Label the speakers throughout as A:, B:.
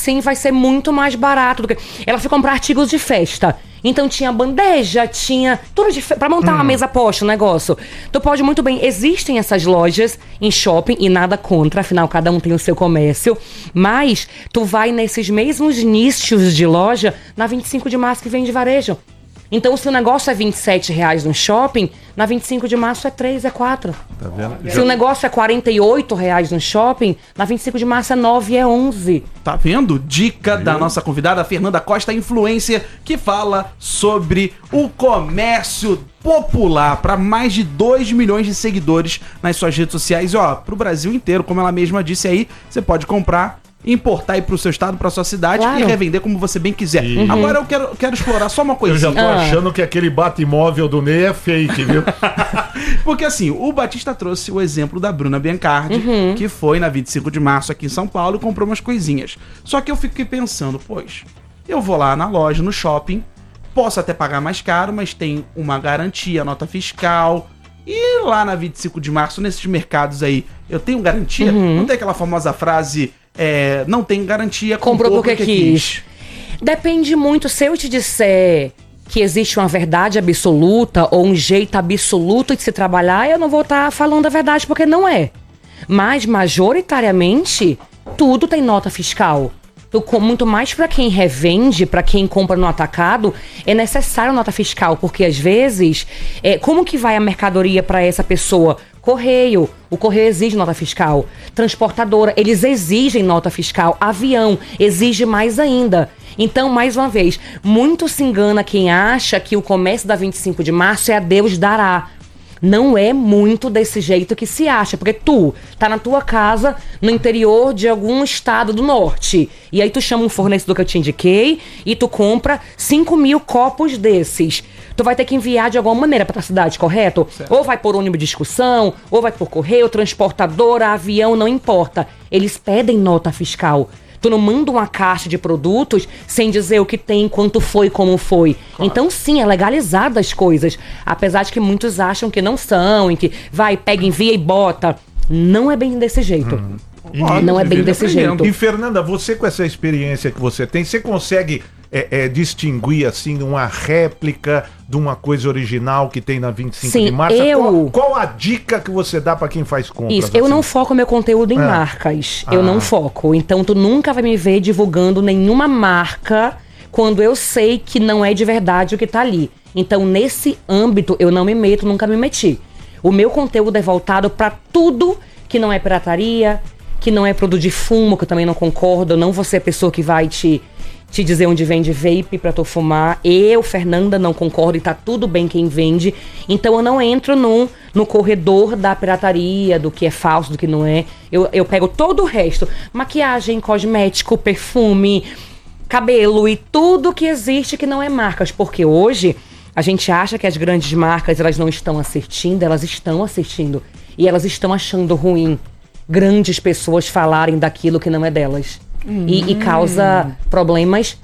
A: assim vai ser muito mais barato do que... Ela foi comprar artigos de festa. Então tinha bandeja, tinha tudo pra montar uma mesa posta, um negócio. Tu pode muito bem... Existem essas lojas em shopping e nada contra, afinal cada um tem o seu comércio. Mas tu vai nesses mesmos nichos de loja na 25 de março que vende varejo. Então, se o negócio é R$27 no shopping, na 25 de março é 3, é 4.
B: Tá vendo?
A: Se o negócio é R$48 no shopping, na 25 de março é 9, é 11.
C: Tá vendo? Dica da nossa convidada, Fernanda Costa, influencer, que fala sobre o comércio popular para mais de 2 milhões de seguidores nas suas redes sociais. E ó, pro Brasil inteiro, como ela mesma disse aí, você pode comprar, importar aí pro seu estado, pra sua cidade,
A: claro,
C: e revender como você bem quiser. Agora eu quero explorar só uma
B: Eu
C: coisinha.
B: já tô achando que aquele bate-móvel do Ney é fake, viu?
C: Porque assim, o Batista trouxe o exemplo da Bruna Biancardi, que foi na 25 de março aqui em São Paulo e comprou umas coisinhas. Só que eu fiquei pensando, pois, eu vou lá na loja, no shopping, posso até pagar mais caro, mas tem uma garantia, nota fiscal. E lá na 25 de março, nesses mercados aí, eu tenho garantia? Não tem aquela famosa frase... não tem garantia,
A: comprou porque quis. Depende muito. Se eu te disser que existe uma verdade absoluta ou um jeito absoluto de se trabalhar, eu não vou estar falando a verdade porque não é. Mas majoritariamente tudo tem nota fiscal. Muito mais para quem revende, para quem compra no atacado, é necessário nota fiscal, porque às vezes, como que vai a mercadoria para essa pessoa? Correio, o correio exige nota fiscal. Transportadora, eles exigem nota fiscal. Avião, exige mais ainda. Então, mais uma vez, muito se engana quem acha que o comércio da 25 de março é a Deus dará. Não é muito desse jeito que se acha, porque tu tá na tua casa, no interior de algum estado do norte, e aí tu chama um fornecedor que eu te indiquei e tu compra 5.000 copos desses. Tu vai ter que enviar de alguma maneira pra tua cidade, correto? Certo. Ou vai por ônibus de discussão, ou vai por correio, transportadora, avião, não importa. Eles pedem nota fiscal. Tu não manda uma caixa de produtos sem dizer o que tem, quanto foi, como foi. Claro. Então, sim, é legalizada as coisas. Apesar de que muitos acham que não são, em que vai, pega, envia e bota. Não é bem desse jeito. Não é bem desse jeito.
B: E, Fernanda, você com essa experiência que você tem, você consegue distinguir, assim, uma réplica de uma coisa original que tem na 25 de março? Qual a dica que você dá pra quem faz compras?
A: Isso, eu não foco meu conteúdo em marcas. Eu não foco. Então, tu nunca vai me ver divulgando nenhuma marca quando eu sei que não é de verdade o que tá ali. Então, nesse âmbito, eu não me meto, nunca me meti. O meu conteúdo é voltado pra tudo que não é pirataria, que não é produto de fumo, que eu também não concordo. Eu não vou ser a pessoa que vai te dizer onde vende vape pra tu fumar. Eu, Fernanda, não concordo e tá tudo bem quem vende. Então eu não entro no corredor da pirataria, do que é falso, do que não é. Eu pego todo o resto. Maquiagem, cosmético, perfume, cabelo e tudo que existe que não é marcas. Porque hoje a gente acha que as grandes marcas elas não estão assistindo, elas estão assistindo. E elas estão achando ruim grandes pessoas falarem daquilo que não é delas. E causa problemas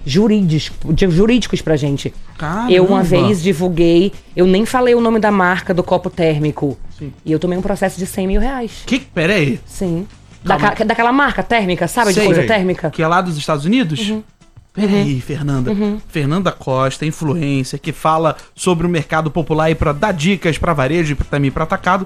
A: jurídicos pra gente. Caramba. Eu uma vez divulguei, eu nem falei o nome da marca do copo térmico. Sim. E eu tomei um processo de R$100 mil.
C: Peraí.
A: Sim. Daquela marca térmica, sabe? De coisa térmica.
C: Que é lá dos Estados Unidos? Peraí, Fernanda. Fernanda Costa, influencer, que fala sobre o mercado popular e pra dar dicas pra varejo e também pra atacado.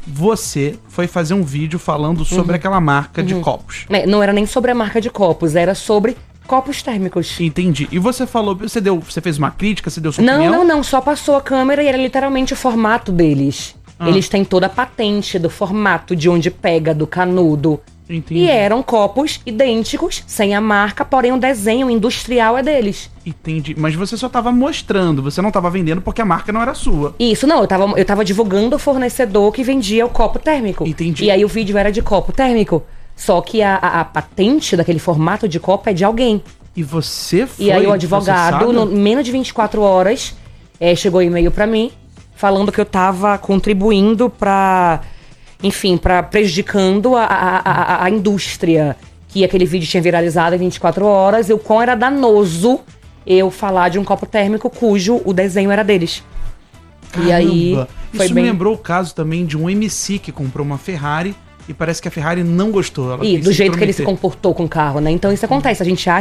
C: Você foi fazer um vídeo falando sobre aquela marca de copos.
A: Não era nem sobre a marca de copos, era sobre copos térmicos.
C: Entendi. E você falou, você fez uma crítica, você deu sua opinião?
A: Não, só passou a câmera e era literalmente o formato deles. Eles têm toda a patente do formato, de onde pega, do canudo. Entendi. E eram copos idênticos, sem a marca, porém o desenho industrial é deles.
C: Entendi. Mas você só tava mostrando, você não tava vendendo porque a marca não era sua.
A: Isso, não. Eu tava divulgando o fornecedor que vendia o copo térmico.
C: Entendi.
A: E aí o vídeo era de copo térmico. Só que a patente daquele formato de copo é de alguém.
C: E você foi
A: E aí o advogado, no menos de 24 horas, chegou e-mail pra mim, falando que eu tava contribuindo pra... Enfim, prejudicando a indústria, que aquele vídeo tinha viralizado em 24 horas, e o quão era danoso eu falar de um copo térmico cujo o desenho era deles.
C: Caramba.
A: E aí foi
C: Isso me lembrou o caso também de um MC que comprou uma Ferrari e parece que a Ferrari não gostou.
A: E do jeito que ele se comportou com o carro, né? Então isso acontece, a gente acha